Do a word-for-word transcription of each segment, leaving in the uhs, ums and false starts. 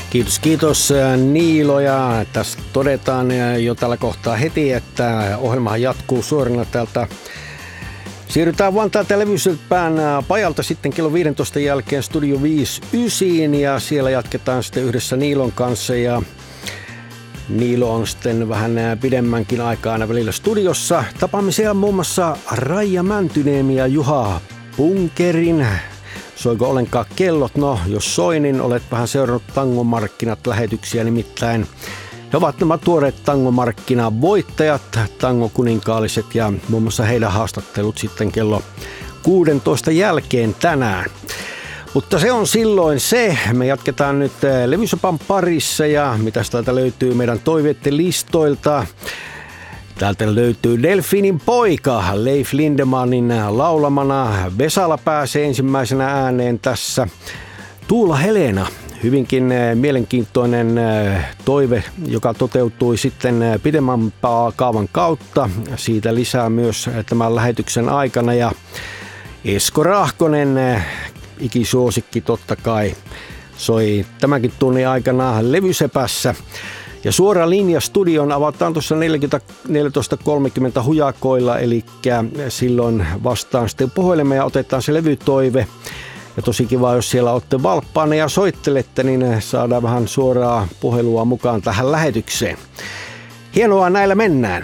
Kiitos, kiitos Niilo, ja tässä todetaan jo tällä kohtaa heti, että ohjelmahan jatkuu suorana täältä. Siirrytään Vantaata Levysepän pajalta sitten kello viidentoista jälkeen Studio viisikymmentäyhdeksän, ja siellä jatketaan sitten yhdessä Niilon kanssa, ja Niilo on sitten vähän pidemmänkin aikaa aina välillä studiossa. Tapaamme siellä muun muassa Raija Mäntyniemi ja Juha Punkerin. Soiko ollenkaan kellot? No, jos soi, niin olet vähän seurannut Tangomarkkinat-lähetyksiä, nimittäin he ovat nämä tuoreet Tangomarkkinavoittajat, tangokuninkaalliset, ja muun muassa heidän haastattelut sitten kello kuusitoista jälkeen tänään. Mutta se on silloin se. Me jatketaan nyt Levysopan parissa, ja mitä täältä löytyy meidän toiveiden listoilta. Täältä löytyy Delfiinin poika Leif Lindemanin laulamana. Vesala pääsee ensimmäisenä ääneen tässä. Tuula Helena, hyvinkin mielenkiintoinen toive, joka toteutui sitten pidemmän kaavan kautta. Siitä lisää myös tämän lähetyksen aikana. Ja Esko Rahkonen, ikisuosikki totta kai, soi tämänkin tunnin aikana Levysepässä. Ja suora linja studion avataan tuossa neljätoista kolmekymmentä hujakoilla, eli silloin vastaan sitten puhelimeen ja otetaan se levytoive. Ja tosi kiva, jos siellä olette valppaana ja soittelette, niin saadaan vähän suoraa puhelua mukaan tähän lähetykseen. Hienoa, näillä mennään.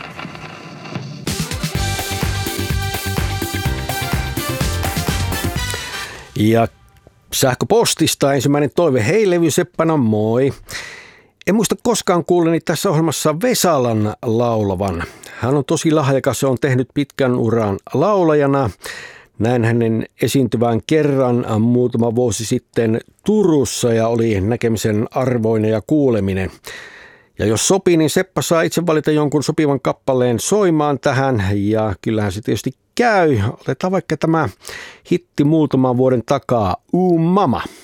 Ja sähköpostista ensimmäinen toive. Hei Levyseppänä, moi. En muista koskaan kuulleni tässä ohjelmassa Vesalan laulavan. Hän on tosi lahjakas, se on tehnyt pitkän uran laulajana. Näin hänen esiintyvän kerran muutama vuosi sitten Turussa, ja oli näkemisen arvoinen ja kuuleminen. Ja jos sopii, niin Seppä saa itse valita jonkun sopivan kappaleen soimaan tähän, ja kyllähän se tietysti käy. Otetaan vaikka tämä hitti muutaman vuoden takaa, Uu Mama.